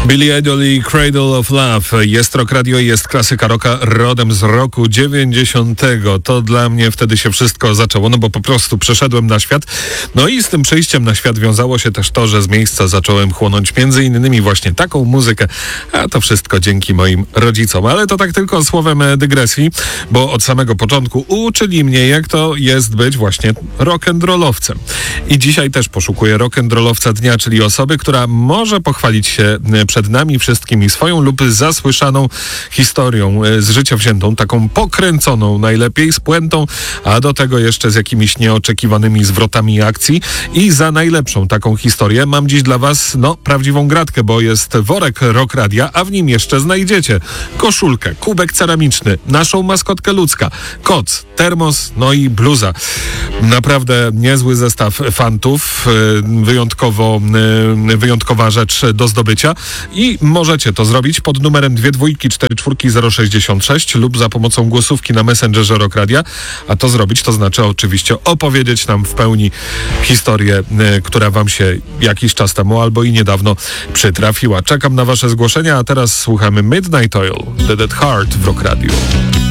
Billy Idol i Cradle of Love. Jest Rock Radio i jest klasyka rocka rodem z roku 90. To dla mnie wtedy się wszystko zaczęło, no bo po prostu przeszedłem na świat. No i z tym przejściem na świat wiązało się też to, że z miejsca zacząłem chłonąć między innymi właśnie taką muzykę, a to wszystko dzięki moim rodzicom. Ale to tak tylko słowem dygresji, bo od samego początku uczyli mnie, jak to jest być właśnie rock'n'rollowcem. I dzisiaj też poszukuję rock'n'rollowca dnia, czyli osoby, która może pochwalić się przed nami wszystkimi swoją lub zasłyszaną historią z życia wziętą, taką pokręconą najlepiej, z puentą, a do tego jeszcze z jakimiś nieoczekiwanymi zwrotami akcji. I za najlepszą taką historię mam dziś dla was, prawdziwą gratkę, bo jest worek Rock Radia, a w nim jeszcze znajdziecie koszulkę, kubek ceramiczny, naszą maskotkę ludzka, koc, termos, i bluza. Naprawdę niezły zestaw fantów, wyjątkowa rzecz do zdobycia i możecie to zrobić pod numerem 2244066 lub za pomocą głosówki na Messengerze Rock Radia, a to zrobić to znaczy oczywiście opowiedzieć nam w pełni historię, która wam się jakiś czas temu albo i niedawno przytrafiła. Czekam na wasze zgłoszenia, a teraz słuchamy Midnight Oil, The Dead Heart w Rock Radio.